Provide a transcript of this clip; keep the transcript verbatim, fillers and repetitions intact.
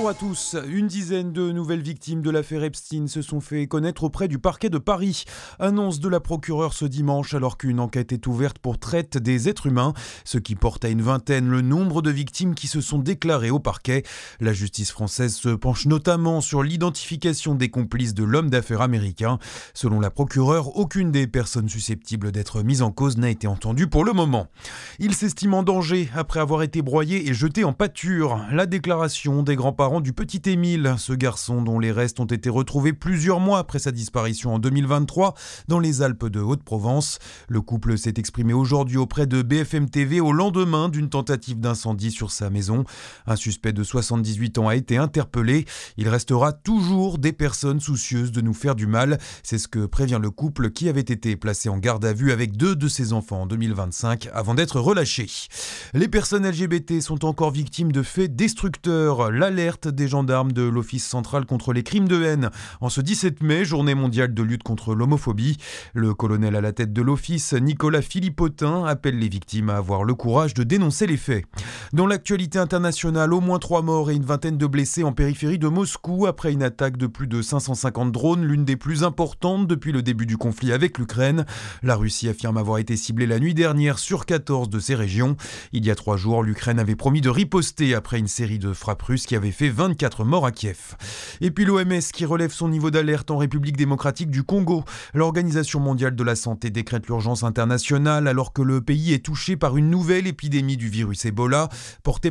Bonjour à tous. Une dizaine de nouvelles victimes de l'affaire Epstein se sont fait connaître auprès du parquet de Paris. Annonce de la procureure ce dimanche alors qu'une enquête est ouverte pour traite des êtres humains, ce qui porte à une vingtaine le nombre de victimes qui se sont déclarées au parquet. La justice française se penche notamment sur l'identification des complices de l'homme d'affaires américain. Selon la procureure, aucune des personnes susceptibles d'être mises en cause n'a été entendue pour le moment. Il s'estime en danger après avoir été broyé et jeté en pâture. La déclaration des grands-parents du petit Émile, ce garçon dont les restes ont été retrouvés plusieurs mois après sa disparition en deux mille vingt-trois dans les Alpes de Haute-Provence. Le couple s'est exprimé aujourd'hui auprès de B F M T V au lendemain d'une tentative d'incendie sur sa maison. Un suspect de soixante-dix-huit ans a été interpellé. Il restera toujours des personnes soucieuses de nous faire du mal. C'est ce que prévient le couple qui avait été placé en garde à vue avec deux de ses enfants en deux mille vingt-cinq avant d'être relâché. Les personnes L G B T sont encore victimes de faits destructeurs. L'alerte des gendarmes de l'Office central contre les crimes de haine. En ce dix-sept mai, journée mondiale de lutte contre l'homophobie, le colonel à la tête de l'Office, Nicolas Philippotin, appelle les victimes à avoir le courage de dénoncer les faits. Dans l'actualité internationale, au moins trois morts et une vingtaine de blessés en périphérie de Moscou après une attaque de plus de cinq cent cinquante drones, l'une des plus importantes depuis le début du conflit avec l'Ukraine. La Russie affirme avoir été ciblée la nuit dernière sur quatorze de ces régions. Il y a trois jours, l'Ukraine avait promis de riposter après une série de frappes russes qui avaient fait vingt-quatre morts à Kiev. Et puis l'O M S qui relève son niveau d'alerte en République démocratique du Congo. L'Organisation mondiale de la santé décrète l'urgence internationale alors que le pays est touché par une nouvelle épidémie du virus Ebola, portée